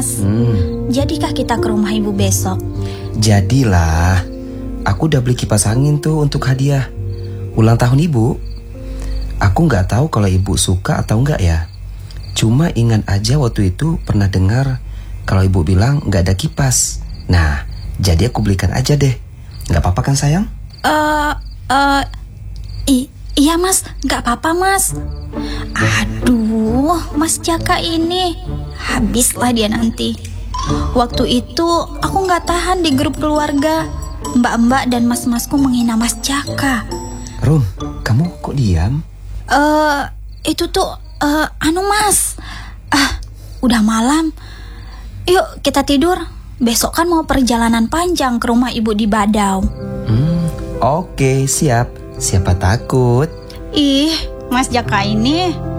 Mas. Jadikah kita ke rumah ibu besok? Jadilah. Aku udah beli kipas angin tuh untuk hadiah ulang tahun ibu. Aku gak tahu kalau ibu suka atau enggak ya. Cuma ingat aja waktu itu pernah dengar kalau ibu bilang gak ada kipas. Nah, jadi aku belikan aja deh. Gak apa-apa kan sayang? Iya Mas, gak apa-apa Mas. Aduh, Mas Jaka ini habislah dia nanti. Waktu itu aku gak tahan di grup keluarga. Mbak-mbak dan mas-masku menghina Mas Jaka. Rum, kamu kok diam? Itu tuh Mas. Udah malam. Yuk kita tidur. Besok kan mau perjalanan panjang ke rumah ibu di Badau. Oke, siap. Siapa takut? Ih, Mas Jaka ini